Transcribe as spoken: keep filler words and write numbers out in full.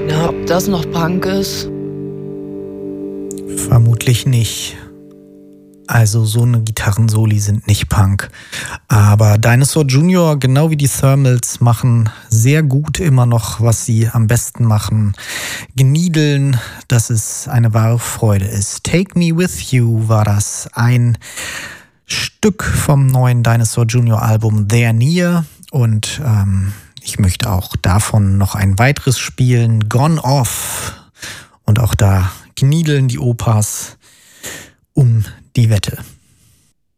Na, ob das noch Punk ist? Vermutlich nicht. Also so eine Gitarrensoli sind nicht Punk. Aber Dinosaur Junior, genau wie die Thermals, machen sehr gut immer noch, was sie am besten machen. Geniedeln, dass es eine wahre Freude ist. Take Me With You war das. Ein Stück vom neuen Dinosaur Junior Album They're Near. Und ähm, ich möchte auch davon noch ein weiteres spielen. Gone Off. Und auch da kniedeln die Opas um die Wette.